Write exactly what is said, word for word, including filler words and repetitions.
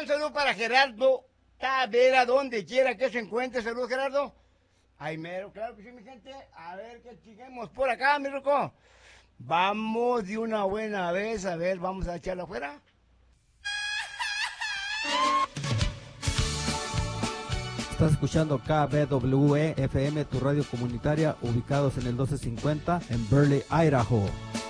un saludo para Gerardo Tavera, donde quiera que se encuentre. Saludos, Gerardo. Ay, mero, claro que sí, mi gente. A ver qué chiguemos por acá, mi Ruco. Vamos de una buena vez. A ver, vamos a echarla afuera. Estás escuchando K B W E F M, tu radio comunitaria, ubicados en el doce cincuenta en Burley, Idaho.